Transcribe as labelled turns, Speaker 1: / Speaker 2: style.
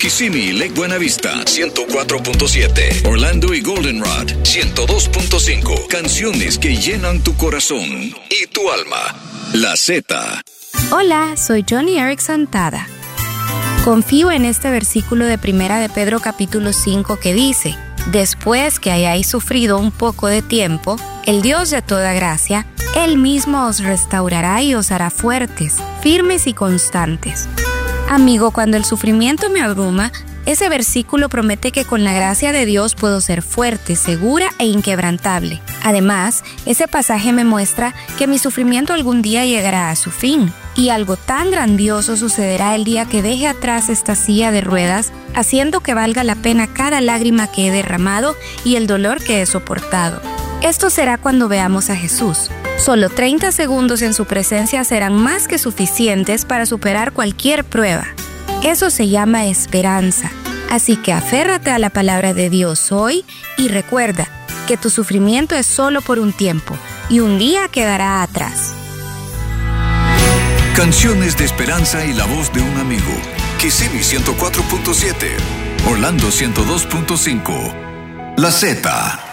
Speaker 1: Kissimmee y Lake Buena Vista, 104.7. Orlando y Goldenrod, 102.5. Canciones que llenan tu corazón y tu alma. La Z.
Speaker 2: Hola, soy Johnny Erickson Tada. Confío en este versículo de 1 de Pedro capítulo 5 que dice: después que hayáis sufrido un poco de tiempo, el Dios de toda gracia, Él mismo os restaurará y os hará fuertes, firmes y constantes. Amigo, cuando el sufrimiento me abruma, ese versículo promete que con la gracia de Dios puedo ser fuerte, segura e inquebrantable. Además, ese pasaje me muestra que mi sufrimiento algún día llegará a su fin. Y algo tan grandioso sucederá el día que deje atrás esta silla de ruedas, haciendo que valga la pena cada lágrima que he derramado y el dolor que he soportado. Esto será cuando veamos a Jesús. Solo 30 segundos en su presencia serán más que suficientes para superar cualquier prueba. Eso se llama esperanza. Así que aférrate a la palabra de Dios hoy y recuerda que tu sufrimiento es solo por un tiempo y un día quedará atrás.
Speaker 1: Canciones de esperanza y la voz de un amigo. Kissimmee 104.7. Orlando 102.5. La Z.